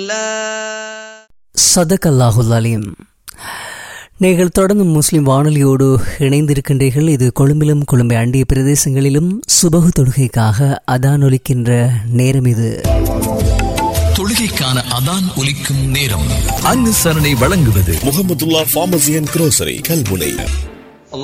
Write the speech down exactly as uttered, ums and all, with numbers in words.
சதகல்லாஹுல் அலீம். நீங்கள் தொடர்ந்து முஸ்லிம் வானொலியோடு இணைந்திருக்கின்றீர்கள். இது கொழும்பிலும் கொழும்பை அண்டிய பிரதேசங்களிலும் சுபகு தொழுகைக்காக அதான் ஒலிக்கின்ற நேரம். இது தொழுகைக்கான அதான் ஒலிக்கும் நேரம். அனுசரணை வழங்குவது Mahmudullah pharmacy and grocery Kalmunai.